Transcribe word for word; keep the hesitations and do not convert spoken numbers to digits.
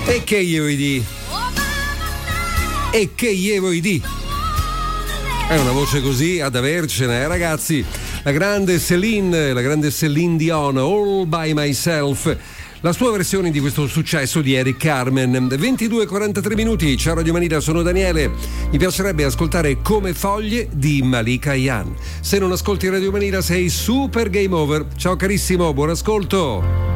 E che io vuoi di? E che io vuoi di? È una voce così ad avercene, eh, ragazzi. La grande Céline, la grande Céline Dion, All by Myself. La sua versione di questo successo di Eric Carmen. ventidue e quarantatré minuti. Ciao Radio Manila, sono Daniele. Mi piacerebbe ascoltare Come foglie di Malika Ayane. Se non ascolti Radio Manila sei super game over. Ciao carissimo, buon ascolto.